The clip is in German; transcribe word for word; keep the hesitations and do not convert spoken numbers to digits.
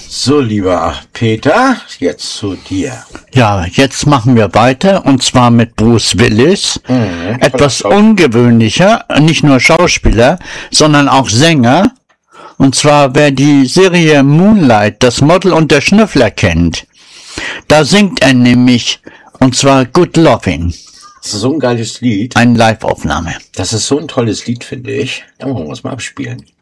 So, lieber Peter, jetzt zu dir. Ja, jetzt machen wir weiter, und zwar mit Bruce Willis. Mhm, Etwas ungewöhnlicher, nicht nur Schauspieler, sondern auch Sänger. Und zwar, wer die Serie Moonlight, das Model und der Schnüffler kennt, da singt er nämlich, und zwar Good Loving. Das ist so ein geiles Lied. Eine Live-Aufnahme. Das ist so ein tolles Lied, finde ich. Da wollen wir es mal abspielen.